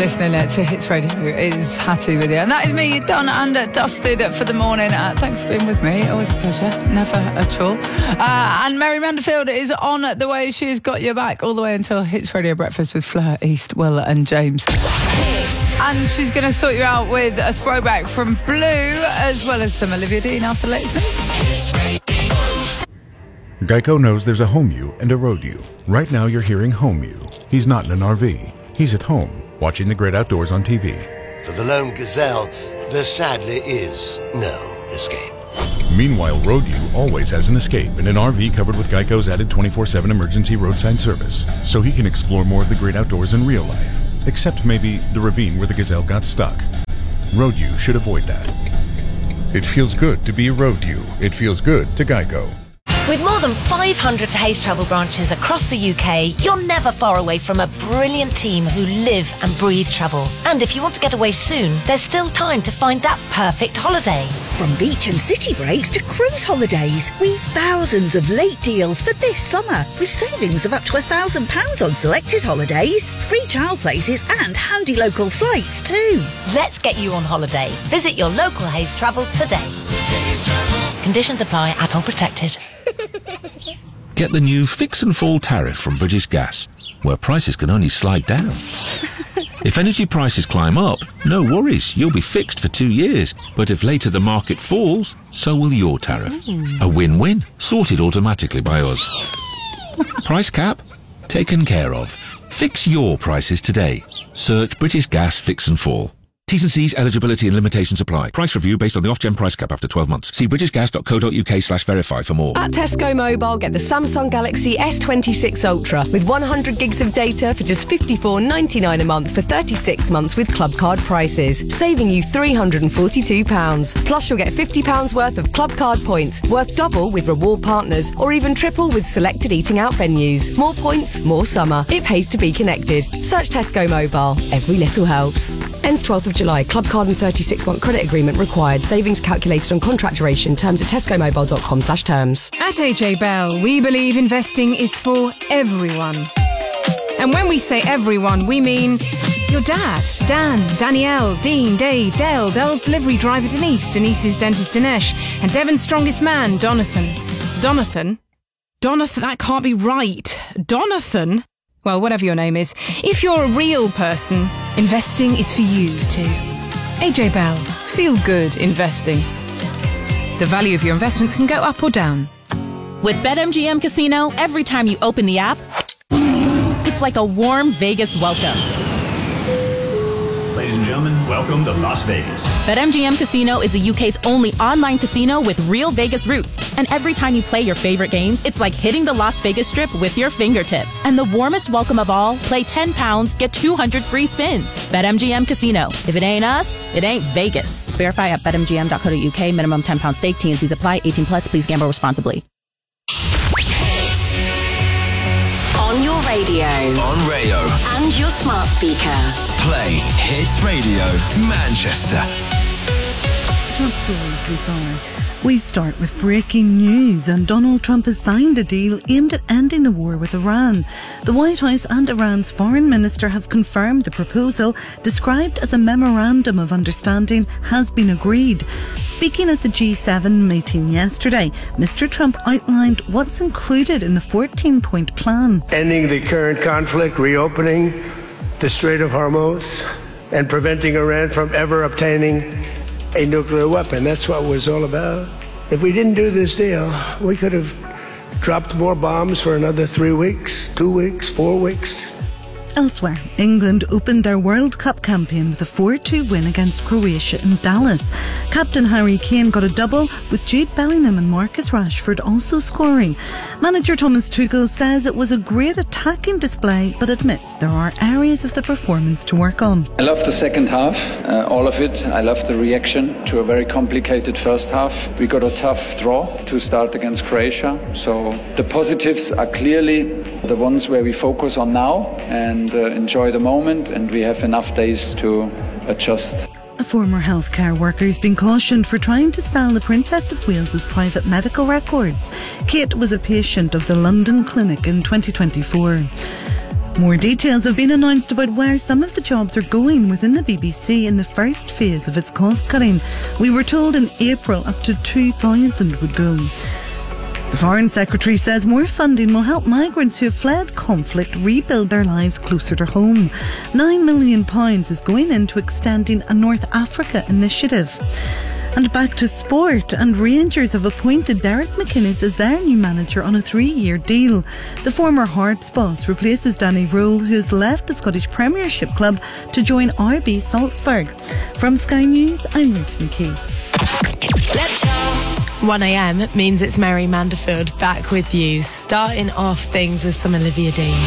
listening to Hits Radio. Is Hattie with you. And that is me, done and dusted for the morning. Thanks for being with me. Always a pleasure. Never at all. And Mary Manderfield is on the way. She's got your back all the way until Hits Radio Breakfast with Fleur, East, Will and James. And she's going to sort you out with a throwback from Blue, as well as some Olivia Dean after the latest news. Geico knows there's a home you and a road you. Right now you're hearing home you. He's not in an RV. He's at home, watching the great outdoors on TV. For the lone gazelle, there sadly is no escape. Meanwhile, road you always has an escape in an RV covered with Geico's added 24/7 emergency roadside service, so he can explore more of the great outdoors in real life. Except maybe the ravine where the gazelle got stuck. Road you should avoid that. It feels good to be a road you. It feels good to Geico. With more than 500 Hays Travel branches across the UK, you're never far away from a brilliant team who live and breathe travel. And if you want to get away soon, there's still time to find that perfect holiday. From beach and city breaks to cruise holidays, we've thousands of late deals for this summer, with savings of up to £1,000 on selected holidays, free child places and handy local flights too. Let's get you on holiday. Visit your local Hays Travel today. Conditions apply, at all protected. Get the new Fix and Fall tariff from British Gas, where prices can only slide down. If energy prices climb up, no worries, you'll be fixed for 2 years. But if later the market falls, so will your tariff. A win-win, sorted automatically by us. Price cap? Taken care of. Fix your prices today. Search British Gas Fix and Fall. T's and C's, eligibility and limitations apply. Price review based on the off-gen price cap after 12 months. See britishgas.co.uk/verify for more. At Tesco Mobile, get the Samsung Galaxy S26 Ultra with 100 gigs of data for just $54.99 a month for 36 months with Club Card prices, saving you £342. Plus, you'll get £50 worth of Club Card points, worth double with reward partners, or even triple with selected eating out venues. More points, more summer. It pays to be connected. Search Tesco Mobile. Every little helps. Ends 12th of July. Club Card and 36-month credit agreement required. Savings calculated on contract duration. Terms at tescomobile.com/terms. At AJ Bell, we believe investing is for everyone. And when we say everyone, we mean your dad, Dan, Danielle, Dean, Dave, Dale, Dell's delivery driver Denise, Denise's dentist Dinesh, and Devon's strongest man, Donathan. Donathan, that can't be right. Donathan? Well, whatever your name is, if you're a real person, investing is for you too. AJ Bell, feel good investing. The value of your investments can go up or down. With BetMGM Casino, every time you open the app, it's like a warm Vegas welcome. Ladies and gentlemen, welcome to Las Vegas. BetMGM Casino is the UK's only online casino with real Vegas roots. And every time you play your favorite games, it's like hitting the Las Vegas Strip with your fingertip. And the warmest welcome of all, play £10, get 200 free spins. BetMGM Casino. If it ain't us, it ain't Vegas. Verify at betmgm.co.uk. Minimum £10 stake. T&Cs apply. 18+. Please gamble responsibly. On your radio. On Rayo. And your smart speaker. Play Hits Radio Manchester. Top stories this hour. We start with breaking news, and Donald Trump has signed a deal aimed at ending the war with Iran. The White House and Iran's foreign minister have confirmed the proposal, described as a memorandum of understanding, has been agreed. Speaking at the G7 meeting yesterday, Mr. Trump outlined what's included in the 14-point plan. Ending the current conflict, reopening the Strait of Hormuz, and preventing Iran from ever obtaining a nuclear weapon. That's what it was all about. If we didn't do this deal, we could have dropped more bombs for another 3 weeks, 2 weeks, 4 weeks. Elsewhere, England opened their World Cup campaign with a 4-2 win against Croatia in Dallas. Captain Harry Kane got a double, with Jude Bellingham and Marcus Rashford also scoring. Manager Thomas Tuchel says it was a great attacking display, but admits there are areas of the performance to work on. I love the second half, all of it. I love the reaction to a very complicated first half. We got a tough draw to start against Croatia, so the positives are clearly the ones where we focus on now and enjoy the moment, and we have enough days to adjust. A former healthcare worker has been cautioned for trying to sell the Princess of Wales's private medical records. Kate was a patient of the London clinic in 2024. More details have been announced about where some of the jobs are going within the BBC in the first phase of its cost cutting. We were told in April up to 2,000 would go. The Foreign Secretary says more funding will help migrants who have fled conflict rebuild their lives closer to home. £9 million is going into extending a North Africa initiative. And back to sport, and Rangers have appointed Derek McInnes as their new manager on a 3-year deal. The former Hearts boss replaces Danny Rule, who has left the Scottish Premiership club to join RB Salzburg. From Sky News, I'm Ruth McKee. Let's go. 1am means it's Mary Manderfield back with you, starting off things with some Olivia Dean.